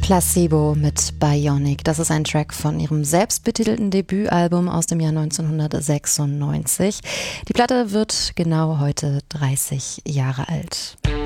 Placebo mit Bionic. Das ist ein Track von ihrem selbstbetitelten Debütalbum aus dem Jahr 1996. Die Platte wird genau heute 30 Jahre alt.